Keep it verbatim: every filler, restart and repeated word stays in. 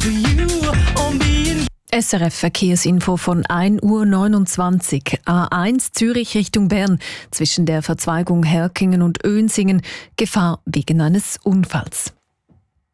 S R F Verkehrsinfo von ein Uhr neunundzwanzig. A eins Zürich Richtung Bern. Zwischen der Verzweigung Herkingen und Önsingen Gefahr wegen eines Unfalls.